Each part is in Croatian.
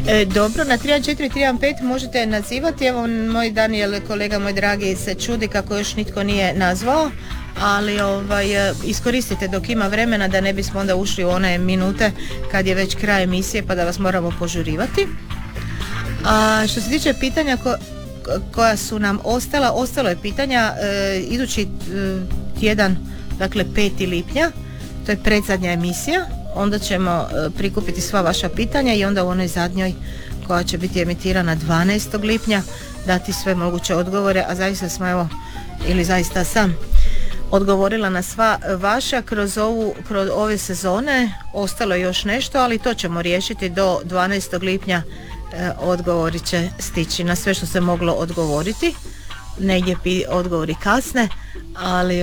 Dobro, na 314-315 možete nazivati. Evo moj Daniel, kolega moj dragi, se čudi kako još nitko nije nazvao, ali iskoristite dok ima vremena, da ne bismo onda ušli u one minute kad je već kraj emisije pa da vas moramo požurivati. A što se tiče pitanja koja su nam ostalo je pitanja idući tjedan, dakle 5. lipnja, to je predzadnja emisija, onda ćemo prikupiti sva vaša pitanja i onda u onoj zadnjoj koja će biti emitirana 12. lipnja dati sve moguće odgovore, a zaista smo zaista sam odgovorila na sva vaša kroz ove sezone. Ostalo je još nešto, ali to ćemo riješiti do 12. lipnja. Odgovori će stići na sve što se moglo odgovoriti. Negdje odgovori kasne, ali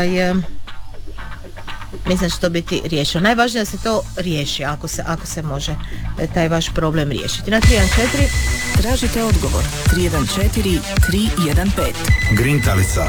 mislim da će to biti riješeno. Najvažnije da se to riješi, ako se može taj vaš problem riješiti. Na 314 tražite odgovor. 314 315 Grintalica.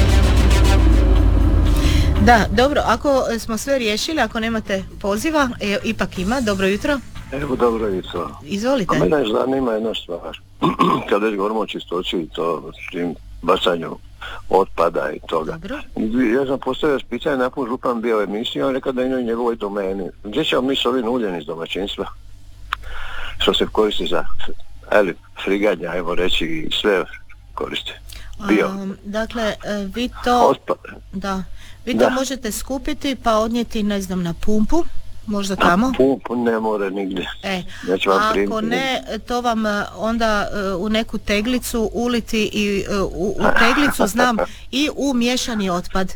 Da, dobro, ako smo sve riješili, ako nemate poziva, ipak ima. Dobro jutro. Evo, dobro jutro. Izvolite. A mene zanima jedna stvar. Kad već govorimo o čistoći i to s tim bacanju otpada i toga. Dobro. Ja sam postavio pitanje, nakon župan bio u emisiji, on rekao da je u njegovoj domeni. Gdje ćemo mi s ovim uljem iz domaćinstva? Što se koristi za friganja, evo reći, i sve koriste. Dakle, vi to... Vi to možete skupiti pa odnijeti, ne znam, na pumpu. Možda tamo? Pumpu ne more nigdje. Ako ne, to vam onda u neku teglicu uliti i u teglicu znam i u miješani otpad.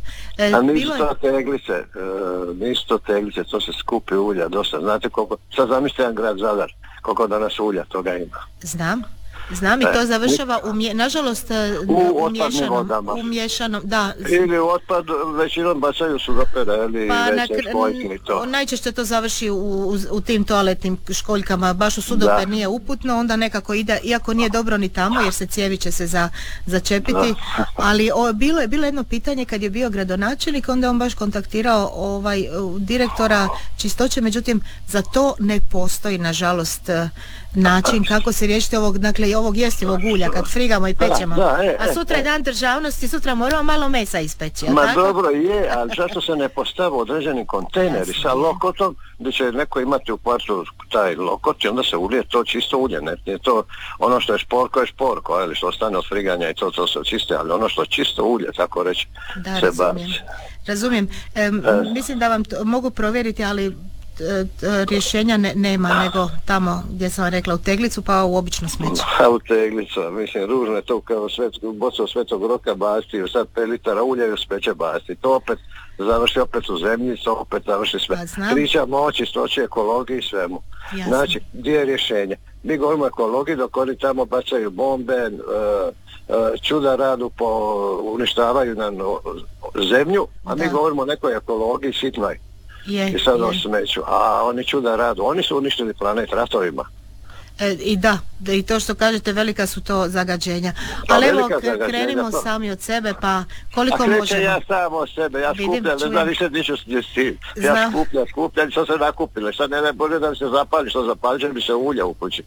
Nisu to teglice, to se skupi ulja dosta. Znate koliko, sad zamislite jedan grad Zadar, koliko danas ulja toga ima. Znam i to završava nažalost u miješanom, da. Ili u otpad većinom bacaju sudopere ili veće školjke i to. Najčešće to završi u tim toaletnim školjkama, baš u sudoper nije uputno, onda nekako ide, iako nije dobro ni tamo jer se cijevi će se začepiti, ali bilo je jedno pitanje kad je bio gradonačelnik, onda je on baš kontaktirao direktora čistoće, međutim za to ne postoji nažalost način kako se riješiti ovog jestivog ulja kad frigamo i pećemo. A sutra je dan državnosti, sutra moramo malo mesa ispeći. Dobro je, ali zašto se ne postave određeni kontejneri sa lokotom gdje će neko imati u kvartu taj lokot i onda se ulije to čisto ulje. Ne to ono što je šporko, ali što ostane od friganja i to se čiste, ali ono što je čisto ulje, tako reći, se baci. Razumijem. Mislim da vam mogu provjeriti, ali rješenja nema, nego tamo gdje sam rekla u teglicu pa u obično smeće. U teglicu, mislim ružno je to kao bocu Svetog Roka basti, sad 5 litara ulja i u smeće basti. To opet završi u zemlji, to opet završi sve. Pričamo o čistoći, ekologiji i svemu. Jasno. Znači, gdje je rješenje? Mi govorimo o ekologiji dok oni tamo bacaju bombe, čuda radu uništavaju na zemlju, a mi govorimo o nekoj ekologiji sitnoj. I sad smeću, a oni čuda radu, oni su uništili planet ratovima. I to što kažete, velika su to zagađenja. Ali evo, krenimo sami od sebe, pa koliko možemo. Ja sam od sebe, ja skupljam, ne znam više diću s tim. Ja skupljam, što se nakupile, sad ne bolje da mi se zapali, što zapali će mi se ulja u kući.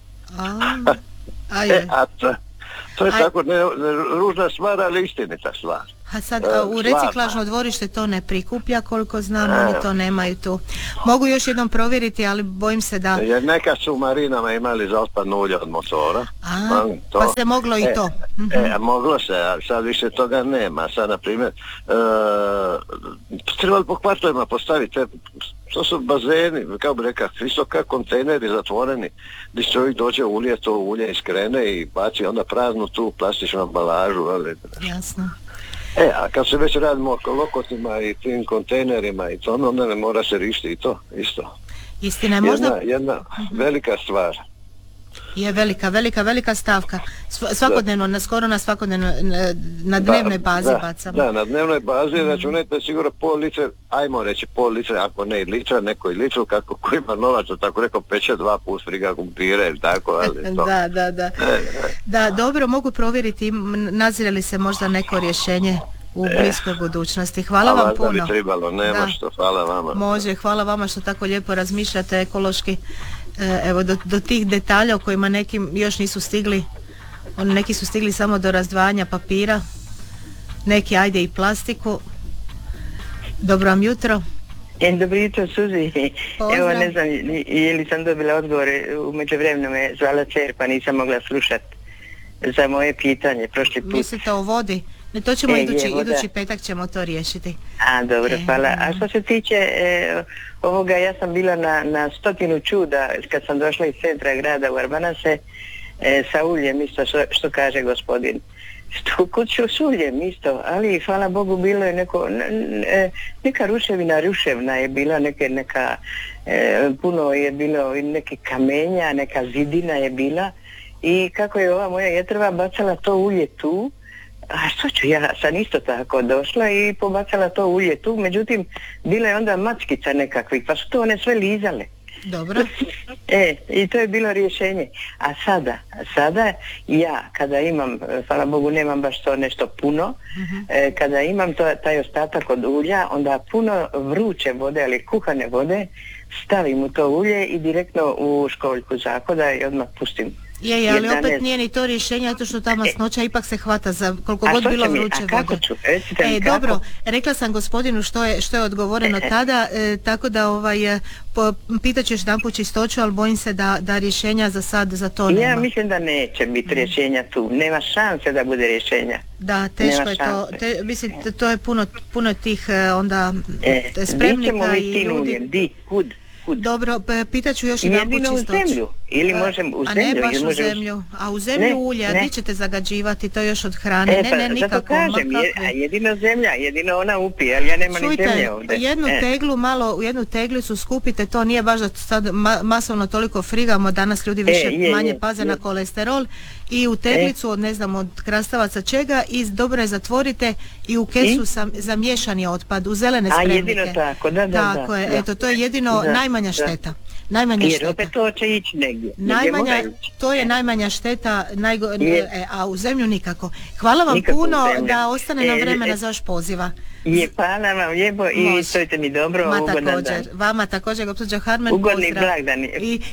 To je tako ružna stvar, ali istinita stvar. A sad u reciklažno dvorište to ne prikuplja, koliko znam, oni to nemaju tu. Mogu još jednom provjeriti, ali bojim se da... Jer neka su u marinama imali za otpadno ulje od motora. Pa se moglo i to. Moglo se, ali sad više toga nema. Sad, na primjer, trebali po kvartovima postaviti, to su bazeni, kao bi rekao, visoka kontejneri zatvoreni, gdje čovjek dođe ulje, to ulje iskrene i baci onda praznu tu plastičnu ambalažu. Jasno. A kad se već radimo oko lokotima i tim kontejnerima i to, onda ne mora se riješiti i to isto. Istina je možda... Jedna velika stvar. Je velika stavka. Svakodnevno, skoro na dnevnoj bazi bacamo. Da, na dnevnoj bazi, računajte sigurno pol litre, ajmo reći pol litre, ako ne i litra, neko i litru, kako ko ima novaca, tako rekao peče 2 put friga kumpire ili tako, ali to. Da, dobro, mogu provjeriti, nazire li se možda neko rješenje u bliskoj budućnosti. Hvala vam puno. Da bi trebalo, nema što, hvala vama. Može, hvala vama što tako lijepo razmišljate ekološki. evo do tih detalja o kojima nekim još nisu stigli, neki su stigli samo do razdvajanja papira, neki ajde i plastiku. Dobro vam jutro. Dobro jutro, Suzi. Pozdrav. Evo, ne znam je li sam dobila odgovore, u međuvremenu me zvala cer pa nisam mogla slušati za moje pitanje prošli put. Mislite o vodi? Ne, to ćemo idući petak ćemo to riješiti. A, dobro, hvala. A što se tiče ovoga, ja sam bila na 100 čuda kad sam došla iz centra grada u Arbanase sa uljem, isto što kaže gospodin. Kuću s uljem isto, ali hvala Bogu bilo je neka ruševna je bila, neka puno je bilo neke kamenja, neka zidina je bila i kako je ova moja jetrva bacala to ulje tu, a što ću, ja sam isto tako došla i pobacala to ulje tu, međutim bila je onda mackica nekakvih, pa su to one sve lizale. Dobro. I to je bilo rješenje. A sada ja kada imam, hvala Bogu nemam baš to nešto puno, kada imam taj ostatak od ulja, onda puno vruće vode, ali kuhane vode, stavim u to ulje i direktno u školjku zahoda i odmah pustim. Je, ali opet nije ni to rješenje, zato što ta masnoća ipak se hvata za koliko god bilo vruće vode. A kako ću? Dobro, rekla sam gospodinu što je odgovoreno tada, tako da pitat ću još jedanput čistoću, ali bojim se da rješenja za sad za to nema. Ja mislim da neće biti rješenja tu, nema šanse da bude rješenja. Da, teško je to, mislim, to je puno tih onda spremnika i ljudi. Kud? Dobro, pitaću još jedanput čistoću. Jedino u zemlju, ili možem u zemlju. A ne baš u zemlju, a u zemlju ulje, a di ćete zagađivati, to još od hrane, ne, nikako. Zato kažem, jedino zemlja, jedino ona upije, ali ja nema ni zemlje ovdje. U jednu teglicu skupite, to nije baš da sad masovno toliko frigamo, danas ljudi manje paze na kolesterol, i u teglicu od krastavaca čega i dobro je zatvorite i u kesu za miješani otpad, u zelene spremnike. A jedino tako, da. Tako je, eto, to je jedino najmanja šteta. Jer opet to će ići negdje. To je najmanja šteta, a u zemlju nikako. Hvala vam puno da ostane nam vremena za još poziva. Hvala vam lijepo i stojite mi dobro. Vama također, gospođo Harman. Ugodni blagdani.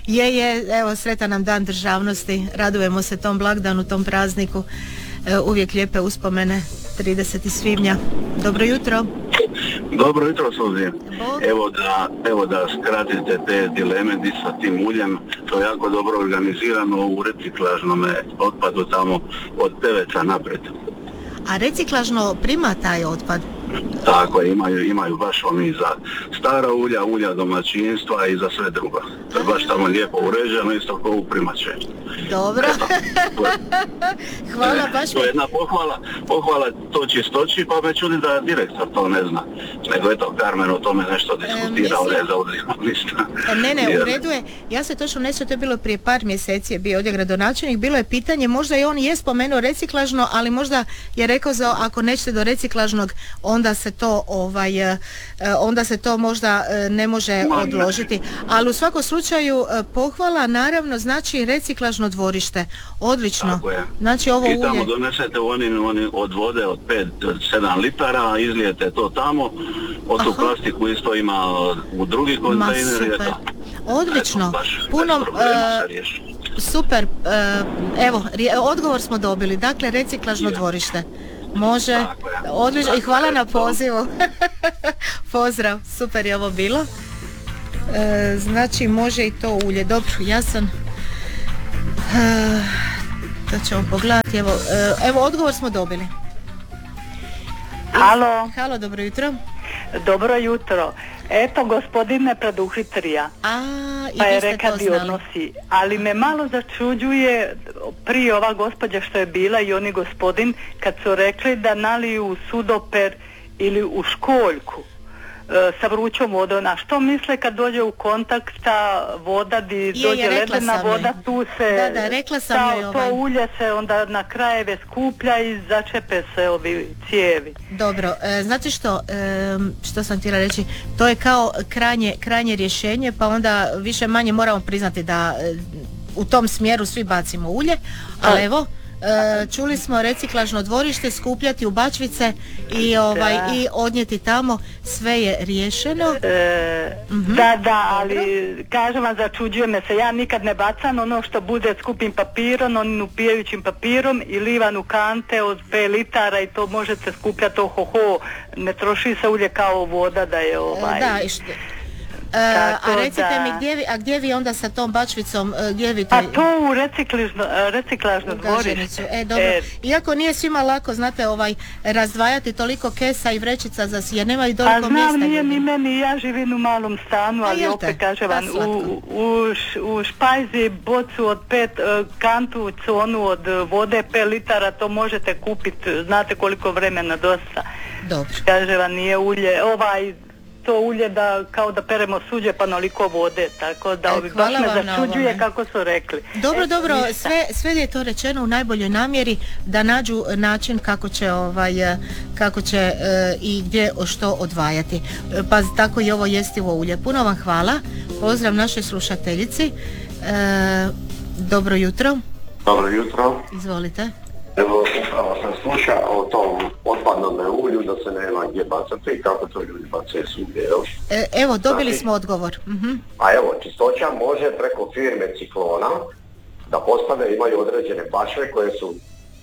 Evo, sretan nam dan državnosti. Radujemo se tom blagdanu, tom prazniku. Uvijek lijepe uspomene. 30. svibnja. Dobro jutro. Dobro jutro, Suzi. Evo da skratite te dileme di sa tim uljem, to je jako dobro organizirano u reciklažnom otpadu tamo od Peveca naprijed. A reciklažno prima taj otpad? Tako je, imaju baš oni za stara ulja domaćinstva i za sve drugo. To je baš tamo lijepo uređeno, isto kao u Primače. Dobro. Hvala baš. To je jedna pohvala to čistoći, pa me čudi da direktor to ne zna. Nego eto, Carmen o tome nešto diskutirao, ne za ovdje lista. Ne, u redu je. Ja se točno ne sjećam, to je bilo prije par mjeseci, je bio ovdje gradonačelnik, bilo je pitanje, možda i on je spomenuo reciklažno, ali možda je rekao ako nećete do reciklažnog, onda se to možda ne može odložiti. Ali u svakom slučaju pohvala, naravno, znači reciklažno dvorište. Odlično. Tako je. Znači ovo ulje. I tamo donesete oni od vode od 5-7 litara, izlijete to tamo, od tu plastiku isto ima u drugi kontejner. Odlično. Puno super. Evo, odgovor smo dobili. Dakle, reciklažno dvorište. Može, odlično i hvala na pozivu. Pozdrav, super je ovo bilo. Znači može i to ulje. Dobro, ja sam to ćemo pogledati. Evo odgovor smo dobili. Halo, dobro jutro. Dobro jutro. Eto, gospodine preduhitrija. Pa je reka di odnosi. Ali me malo začuđuje prije ova gospođa što je bila i oni gospodin kad su rekli da naliju u sudoper ili u školjku sa vrućom vodom. A što misle kad dođe u kontakt ta voda di dođe ledena voda, tu se rekla sam to ulje se onda na krajeve skuplja i začepe se ovi cijevi. Dobro, znate što sam htjela reći, to je kao krajnje rješenje, pa onda više manje moramo priznati da u tom smjeru svi bacimo ulje, ali evo čuli smo reciklažno dvorište, skupljati u bačvice i odnijeti tamo, sve je riješeno. Da, ali kažem vam, začuđuje me se, ja nikad ne bacam ono što bude skupim papirom, onim upijajućim papirom i livan u kante od 5 litara i to možete skupljati ne troši se ulje kao voda da je a recite mi gdje vi onda sa tom bačvicom, gdje vi to... A to u reciklažno dvorište. Dobro. Iako nije svima lako, znate, razdvajati toliko kesa i vrećica jer nemaju toliko mjesta. A znam, nije ni meni, ja živim u malom stanu, ali opet kažem vam, u špajzi bocu od 5 kantu conu od vode 5 litara, to možete kupiti, znate koliko vremena dosta. Dobro. Kažem vam, nije ulje, to ulje kao da peremo suđe pa naliko vode, tako da baš me začuđuje kako su rekli. Dobro, sve je to rečeno u najboljoj namjeri da nađu način kako će i gdje što odvajati. Pa tako i ovo jestivo ulje. Puno vam hvala, pozdrav našoj slušateljici. Dobro jutro. Dobro jutro. Izvolite. Evo, upravo sam slušao o tom otpadnom ulju, da se nema gdje bacati i kako to ljudi bacaju svugdje. Evo, dobili smo odgovor. A evo, čistoća može preko firme Ciklona da postave, imaju određene bačve koje su,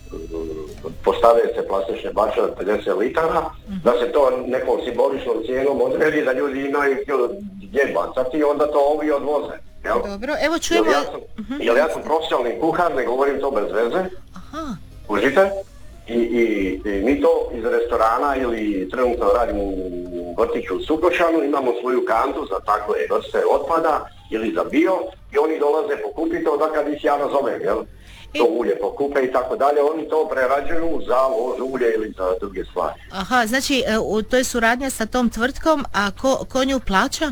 postave se plastične bačve od 50 litara, da se to nekom simboličnom cijenom odredi da ljudi imaju gdje bacati i onda to ovi odvoze. Jel? Dobro, evo čujemo... Jer ja sam profesionalni kuhar, ne govorim to bez veze. Aha. Užite? I mi to iz restorana ili trenutno radimo u vrtiću u Sukošanu, imamo svoju kantu za takve vrste otpada ili za bio i oni dolaze pokupiti to da kad ih ja nazovem, jel? To ulje pokupe i tako dalje, oni to prerađuju za lož ulje ili za druge stvari. Aha, znači to je suradnja sa tom tvrtkom, a ko nju plaća?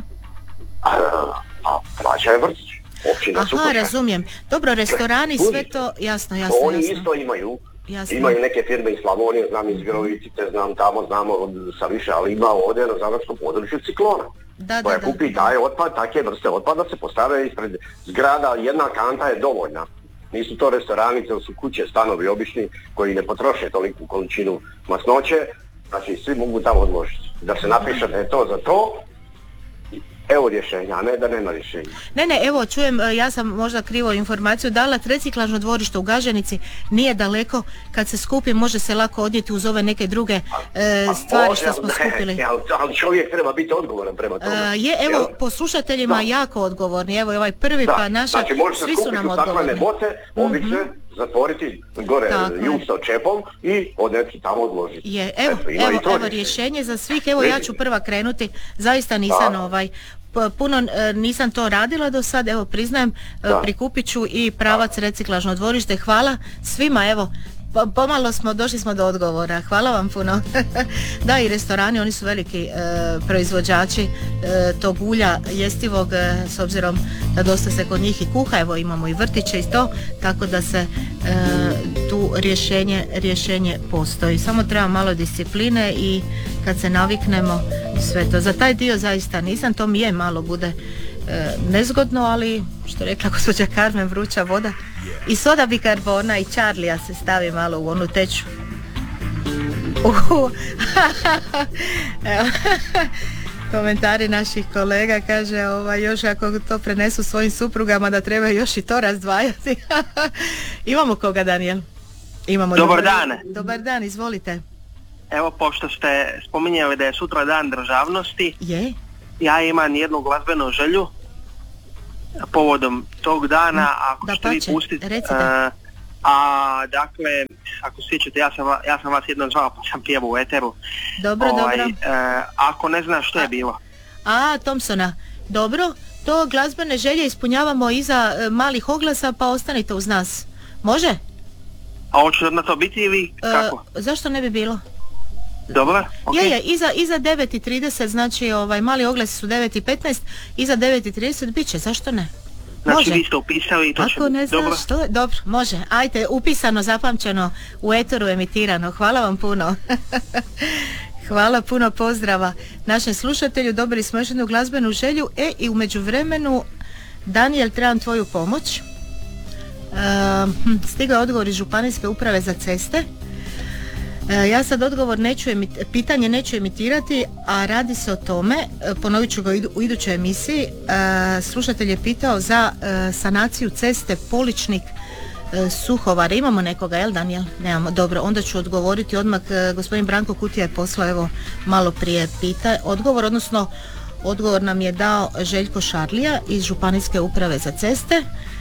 A plaća je vrtić. Aha, razumijem. Dobro, restorani, sve to, jasno. Oni isto imaju. Jasno. Imaju neke firme iz Slavonije, znam iz Virovitice, znam tamo, znamo sa više, ali ima ovdje na zadarskom području Ciklona. Koja kupi taj otpad, takve vrste otpada se postave ispred zgrada, jedna kanta je dovoljna. Nisu to restorani, to su kuće, stanovi obični koji ne potroše toliku količinu masnoće, znači svi mogu tamo odložiti. Da se napiše da je to za to, evo rješenja, a ne da nema rješenja. Ne, evo čujem, ja sam možda krivo informaciju dala, reciklažno dvorište u Gaženici nije daleko, kad se skupi može se lako odnijeti uz ove neke druge stvari što smo skupili. Ali čovjek treba biti odgovoran prema tome. Evo, poslušateljima jako odgovorni, evo ovaj prvi pa naša, znači, svi su nam odgovorni. Znači može se skupiti u staklene boce, zatvoriti gore justo čepom i odneći tamo odložiti. Evo rješenje za svih, evo ja ću prva krenuti, zaista nisam puno nisam to radila do sad, evo priznajem, prikupit ću i pravac reciklažno dvorište. Hvala svima, evo pomalo došli smo do odgovora, hvala vam puno. Da, i restorani, oni su veliki proizvođači tog ulja jestivog, s obzirom da dosta se kod njih i kuha, evo imamo i vrtiće i to, tako da se tu rješenje postoji, samo treba malo discipline i kad se naviknemo sve to. Za taj dio zaista nisam, to mi je malo bude nezgodno, ali što je rekla gospođa Carmen, vruća voda i soda bikarbona i Charlija se stavi malo u onu teču. Komentari naših kolega, kaže još ako to prenesu svojim suprugama da treba još i to razdvajati. Imamo koga, Daniel? Dobar dan. Dobar dan, izvolite. Evo, pošto ste spominjali da je sutra dan državnosti, ja imam jednu glazbenu želju povodom tog dana, ako ćete vi pustiti. Dakle, ako sjećate, ja sam vas jednom zvao pa sam pjevao u eteru. Dobro. Ako ne znaš što je bilo. Thompsona. Dobro, to glazbene želje ispunjavamo iza malih oglasa, pa ostanite uz nas. Može? A hoće na to biti ili kako? Zašto ne bi bilo? Dobro, okay. Iza 9:30, znači mali oglasi su 9:15, iza 9:30 bit će, zašto ne? Znači vi ste upisali i to će... Ako ne znaš što je, dobro, može. Ajde, upisano, zapamćeno, u eteru emitirano. Hvala vam puno. Hvala puno, pozdrava našem slušatelju, dobili smo još jednu glazbenu želju. I u međuvremenu, Daniel, trebam tvoju pomoć. Stigao je odgovor iz Županijske uprave za ceste. Ja sad odgovor pitanje neću emitirati, a radi se o tome, ponovit ću ga u idućoj emisiji. Slušatelj je pitao za sanaciju ceste Poličnik Suhovar. Imamo nekoga, jel Daniel? Nemamo, dobro, onda ću odgovoriti odmah. Gospodin Branko Kutija je poslao evo malo prije odgovor nam je dao Željko Šarlija iz Županijske uprave za ceste.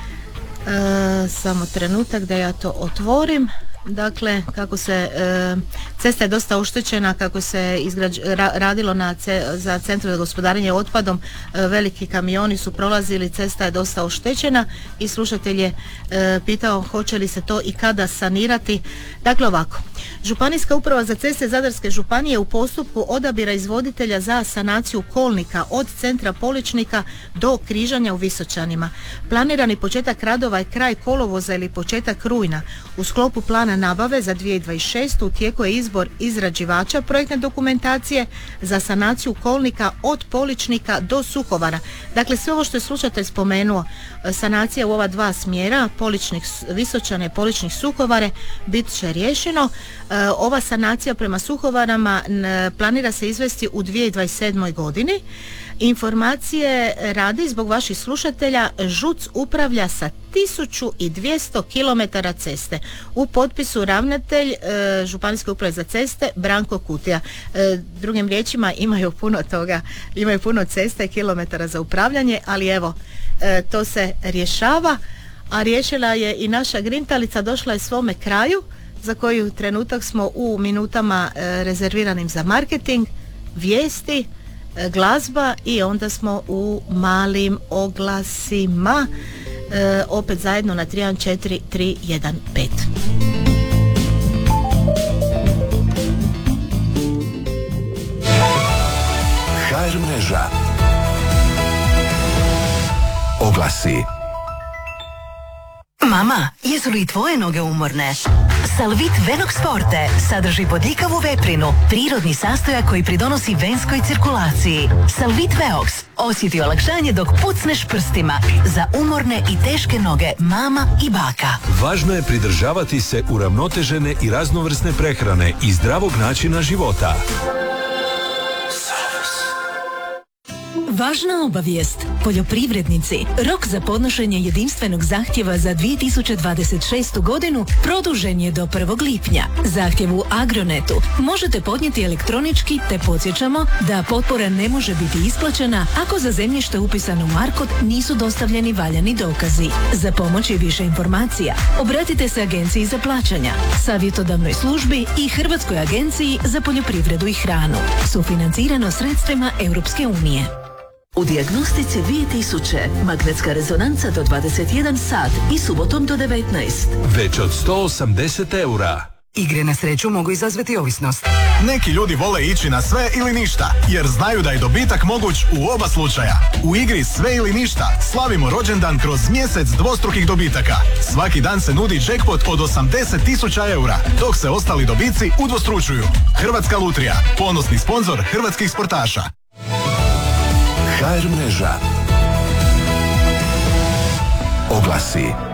Samo trenutak da ja to otvorim. Dakle, kako se cesta je dosta oštećena, kako se radilo za centru za gospodarenje otpadom, veliki kamioni su prolazili, cesta je dosta oštećena i slušatelj je pitao hoće li se to i kada sanirati. Dakle, ovako, Županijska uprava za ceste Zadarske županije u postupku odabira izvoditelja za sanaciju kolnika od centra Poličnika do križanja u Visočanima. Planirani početak radova je kraj kolovoza ili početak rujna. U sklopu plana nabave za 2026. u tijeku je izbor izrađivača projektne dokumentacije za sanaciju kolnika od Poličnika do Suhovara. Dakle, sve ovo što je slušatelj spomenuo, sanacija u ova dva smjera, Poličnik Visočane, Poličnik Suhovare, bit će riješeno. Ova sanacija prema Suhovarama planira se izvesti u 2027. godini. Informacije radi zbog vaših slušatelja, ŽUC upravlja sa 1200 km ceste. U potpisu ravnatelj Županijske uprave za ceste Branko Kutija. Drugim riječima, imaju puno toga, imaju puno cesta i kilometara za upravljanje, ali evo, to se rješava, a riješila je i naša grintalica, došla je svome kraju, za koju trenutak smo u minutama rezerviranim za marketing, vijesti, glazba i onda smo u malim oglasima. Opet zajedno na 314-315. HR mreža. Oglasi. Mama, jesu li tvoje noge umorne? Salvit Venox Forte sadrži bodljikavu veprinu, prirodni sastojak koji pridonosi venskoj cirkulaciji. Salvit Veox osjeti olakšanje dok pucneš prstima za umorne i teške noge mama i baka. Važno je pridržavati se uravnotežene i raznovrsne prehrane i zdravog načina života. Važna obavijest. Poljoprivrednici, rok za podnošenje jedinstvenog zahtjeva za 2026. godinu produžen je do 1. lipnja. Zahtjev u Agronetu možete podnijeti elektronički, te podsjećamo da potpora ne može biti isplaćena ako za zemljište upisano u ARKOD nisu dostavljeni valjani dokazi. Za pomoć i više informacija obratite se Agenciji za plaćanja, savjetodavnoj službi i Hrvatskoj agenciji za poljoprivredu i hranu. Sufinancirano sredstvima Europske unije. U dijagnostici 2000 magnetska rezonanca do 21 sat i subotom do 19. Već od 180 eura. Igre na sreću mogu izazvati ovisnost. Neki ljudi vole ići na sve ili ništa, jer znaju da je dobitak moguć u oba slučaja. U igri Sve ili ništa slavimo rođendan kroz mjesec dvostrukih dobitaka. Svaki dan se nudi jackpot od 80.000 eura, dok se ostali dobici udvostručuju. Hrvatska lutrija, ponosni sponzor hrvatskih sportaša. HR mreža. Oglasi.